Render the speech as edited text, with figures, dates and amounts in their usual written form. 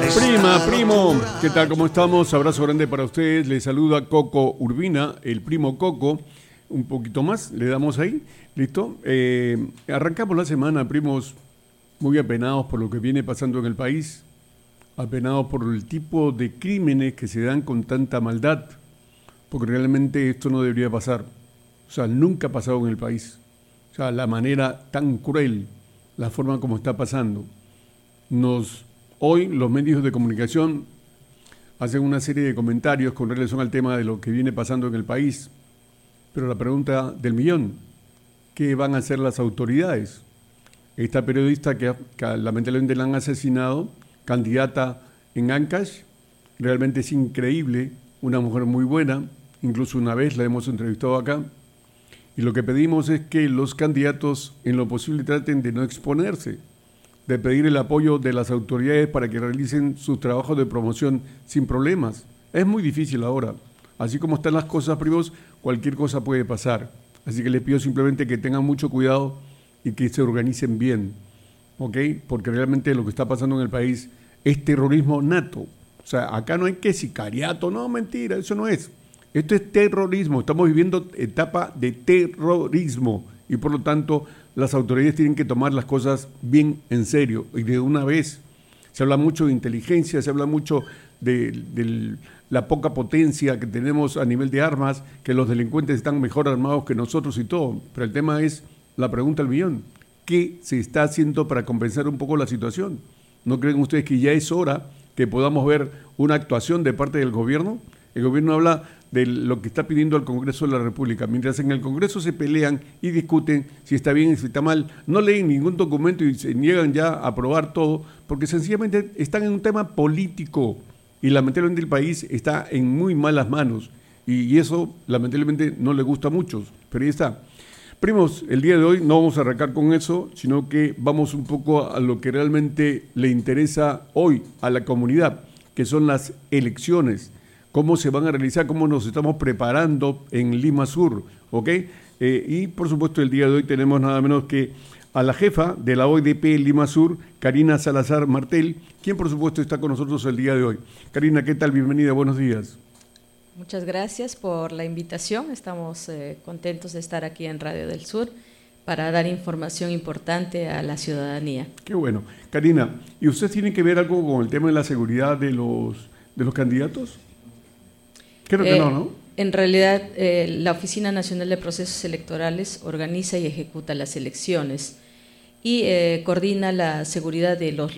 Prima, primo, ¿qué tal? ¿Cómo estamos? Abrazo grande para ustedes. Les saluda Coco Urbina, el primo Coco. Un poquito más, le damos ahí. ¿Listo? Arrancamos la semana, primos, muy apenados por lo que viene pasando en el país. Apenados por el tipo de crímenes que se dan con tanta maldad. Porque realmente esto no debería pasar. O sea, nunca ha pasado en el país. O sea, la manera tan cruel, la forma como está pasando. Hoy los medios de comunicación hacen una serie de comentarios con relación al tema de lo que viene pasando en el país. Pero la pregunta del millón, ¿qué van a hacer las autoridades? Esta periodista que lamentablemente la han asesinado, candidata en Ancash, realmente es increíble, una mujer muy buena, incluso una vez la hemos entrevistado acá, y lo que pedimos es que los candidatos en lo posible traten de no exponerse, de pedir el apoyo de las autoridades para que realicen sus trabajos de promoción sin problemas. Es muy difícil ahora. Así como están las cosas, primos, cualquier cosa puede pasar. Así que les pido simplemente que tengan mucho cuidado y que se organicen bien, ¿ok? Porque realmente lo que está pasando en el país es terrorismo nato. O sea, acá no hay que sicariato, no, mentira, eso no es. Esto es terrorismo, estamos viviendo etapa de terrorismo y por lo tanto las autoridades tienen que tomar las cosas bien en serio y de una vez. Se habla mucho de inteligencia, se habla mucho de la poca potencia que tenemos a nivel de armas, que los delincuentes están mejor armados que nosotros y todo, pero el tema es la pregunta del millón. ¿Qué se está haciendo para compensar un poco la situación? ¿No creen ustedes que ya es hora que podamos ver una actuación de parte del gobierno? El gobierno habla de lo que está pidiendo al Congreso de la República. Mientras en el Congreso se pelean y discuten si está bien y si está mal, no leen ningún documento y se niegan ya a aprobar todo, porque sencillamente están en un tema político y lamentablemente el país está en muy malas manos y eso lamentablemente no le gusta a muchos, pero ahí está. Primos, el día de hoy no vamos a arrancar con eso, sino que vamos un poco a lo que realmente le interesa hoy a la comunidad, que son las elecciones. Cómo se van a realizar, cómo nos estamos preparando en Lima Sur, ¿ok? Y por supuesto el día de hoy tenemos nada menos que a la jefa de la ODP Lima Sur, Karina Salazar Martel, quien por supuesto está con nosotros el día de hoy. Karina, ¿qué tal? Bienvenida, buenos días. Muchas gracias por la invitación, estamos contentos de estar aquí en Radio del Sur para dar información importante a la ciudadanía. Qué bueno. Karina, ¿y usted tiene que ver algo con el tema de la seguridad de los candidatos? Creo que no. En realidad, la Oficina Nacional de Procesos Electorales organiza y ejecuta las elecciones y coordina la seguridad de los